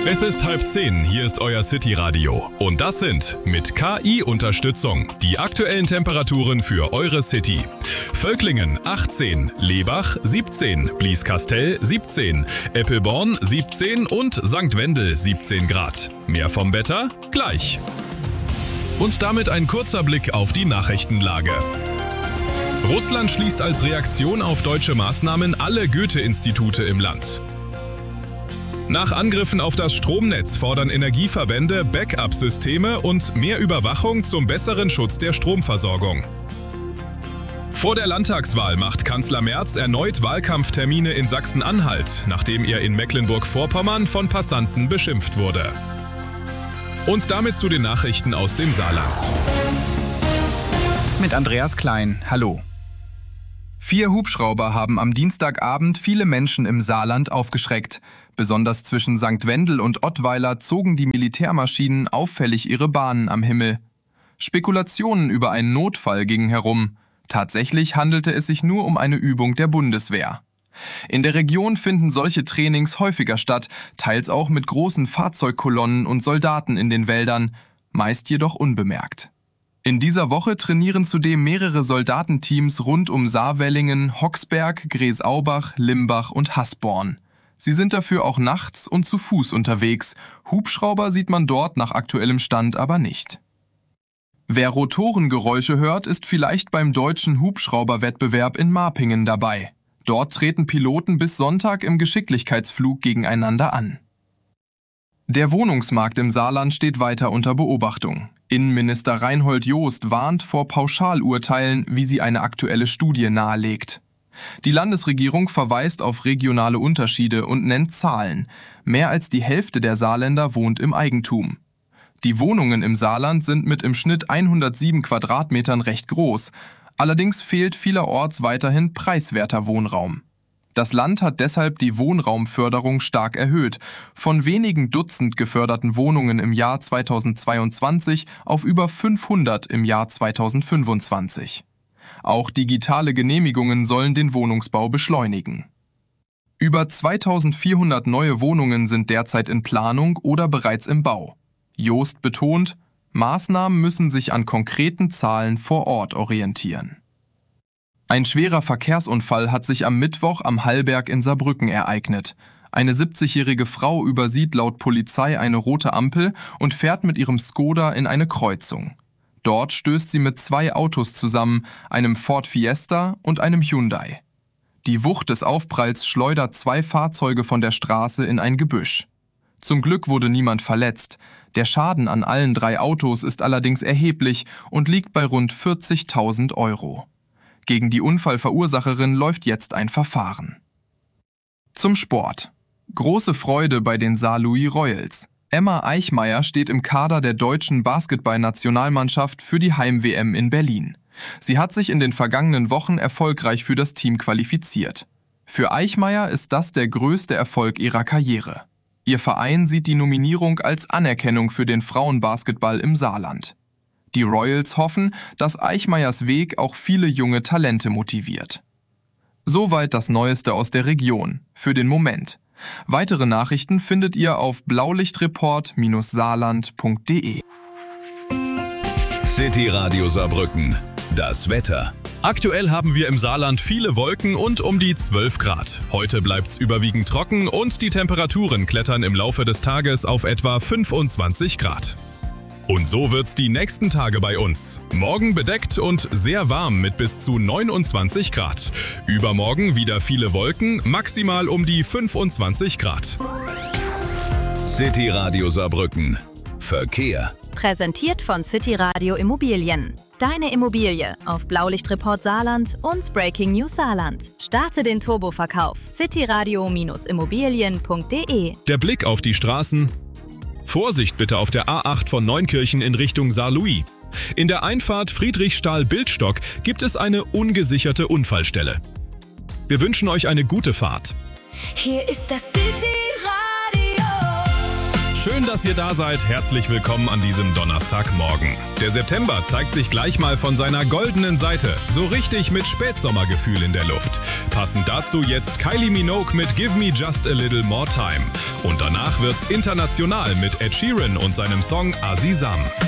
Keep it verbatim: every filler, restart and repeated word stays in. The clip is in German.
Es ist halb zehn, hier ist euer City-Radio. Und das sind mit K I-Unterstützung die aktuellen Temperaturen für eure City. Völklingen achtzehn, Lebach siebzehn, Blieskastel siebzehn, Eppelborn siebzehn und Sankt Wendel siebzehn Grad. Mehr vom Wetter gleich. Und damit ein kurzer Blick auf die Nachrichtenlage. Russland schließt als Reaktion auf deutsche Maßnahmen alle Goethe-Institute im Land. Nach Angriffen auf das Stromnetz fordern Energieverbände Backup-Systeme und mehr Überwachung zum besseren Schutz der Stromversorgung. Vor der Landtagswahl macht Kanzler Merz erneut Wahlkampftermine in Sachsen-Anhalt, nachdem er in Mecklenburg-Vorpommern von Passanten beschimpft wurde. Und damit zu den Nachrichten aus dem Saarland. Mit Andreas Klein, hallo. Vier Hubschrauber haben am Dienstagabend viele Menschen im Saarland aufgeschreckt. Besonders zwischen Sankt Wendel und Ottweiler zogen die Militärmaschinen auffällig ihre Bahnen am Himmel. Spekulationen über einen Notfall gingen herum. Tatsächlich handelte es sich nur um eine Übung der Bundeswehr. In der Region finden solche Trainings häufiger statt, teils auch mit großen Fahrzeugkolonnen und Soldaten in den Wäldern, meist jedoch unbemerkt. In dieser Woche trainieren zudem mehrere Soldatenteams rund um Saarwellingen, Hoxberg, Gräsaubach, Limbach und Hasborn. Sie sind dafür auch nachts und zu Fuß unterwegs. Hubschrauber sieht man dort nach aktuellem Stand aber nicht. Wer Rotorengeräusche hört, ist vielleicht beim deutschen Hubschrauberwettbewerb in Marpingen dabei. Dort treten Piloten bis Sonntag im Geschicklichkeitsflug gegeneinander an. Der Wohnungsmarkt im Saarland steht weiter unter Beobachtung. Innenminister Reinhold Jost warnt vor Pauschalurteilen, wie sie eine aktuelle Studie nahelegt. Die Landesregierung verweist auf regionale Unterschiede und nennt Zahlen. Mehr als die Hälfte der Saarländer wohnt im Eigentum. Die Wohnungen im Saarland sind mit im Schnitt hundertsieben Quadratmetern recht groß. Allerdings fehlt vielerorts weiterhin preiswerter Wohnraum. Das Land hat deshalb die Wohnraumförderung stark erhöht, von wenigen Dutzend geförderten Wohnungen im Jahr zweitausendzweiundzwanzig auf über fünfhundert im Jahr zweitausendfünfundzwanzig. Auch digitale Genehmigungen sollen den Wohnungsbau beschleunigen. Über zweitausendvierhundert neue Wohnungen sind derzeit in Planung oder bereits im Bau. Jost betont, Maßnahmen müssen sich an konkreten Zahlen vor Ort orientieren. Ein schwerer Verkehrsunfall hat sich am Mittwoch am Hallberg in Saarbrücken ereignet. Eine siebzigjährige Frau übersieht laut Polizei eine rote Ampel und fährt mit ihrem Skoda in eine Kreuzung. Dort stößt sie mit zwei Autos zusammen, einem Ford Fiesta und einem Hyundai. Die Wucht des Aufpralls schleudert zwei Fahrzeuge von der Straße in ein Gebüsch. Zum Glück wurde niemand verletzt. Der Schaden an allen drei Autos ist allerdings erheblich und liegt bei rund vierzigtausend Euro. Gegen die Unfallverursacherin läuft jetzt ein Verfahren. Zum Sport. Große Freude bei den Saarlouis Royals. Emma Eichmeyer steht im Kader der deutschen Basketball-Nationalmannschaft für die Heim-W M in Berlin. Sie hat sich in den vergangenen Wochen erfolgreich für das Team qualifiziert. Für Eichmeyer ist das der größte Erfolg ihrer Karriere. Ihr Verein sieht die Nominierung als Anerkennung für den Frauenbasketball im Saarland. Die Royals hoffen, dass Eichmeyers Weg auch viele junge Talente motiviert. Soweit das Neueste aus der Region, für den Moment. Weitere Nachrichten findet ihr auf blaulichtreport Bindestrich saarland Punkt de. City Radio Saarbrücken. Das Wetter. Aktuell haben wir im Saarland viele Wolken und um die zwölf Grad. Heute bleibt's überwiegend trocken und die Temperaturen klettern im Laufe des Tages auf etwa fünfundzwanzig Grad. Und so wird's die nächsten Tage bei uns. Morgen bedeckt und sehr warm mit bis zu neunundzwanzig Grad. Übermorgen wieder viele Wolken, maximal um die fünfundzwanzig Grad. City Radio Saarbrücken. Verkehr. Präsentiert von City Radio Immobilien. Deine Immobilie auf Blaulichtreport Saarland und Breaking News Saarland. Starte den Turboverkauf. cityradio Immobilien Punkt de. Der Blick auf die Straßen. Vorsicht bitte auf der A acht von Neunkirchen in Richtung Saarlouis. In der Einfahrt Friedrichstahl-Bildstock gibt es eine ungesicherte Unfallstelle. Wir wünschen euch eine gute Fahrt. Hier ist das City Radio. Schön, dass ihr da seid. Herzlich willkommen an diesem Donnerstagmorgen. Der September zeigt sich gleich mal von seiner goldenen Seite. So richtig mit Spätsommergefühl in der Luft. Passend dazu jetzt Kylie Minogue mit Give Me Just a Little More Time. Und danach wird's international mit Ed Sheeran und seinem Song Azizam.